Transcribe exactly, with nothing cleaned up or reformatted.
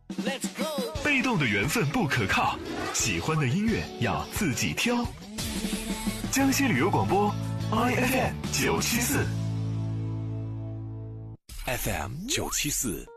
被动的缘分不可靠，喜欢的音乐要自己挑。江西旅游广播 I F M 九七四 ，F M 九七四。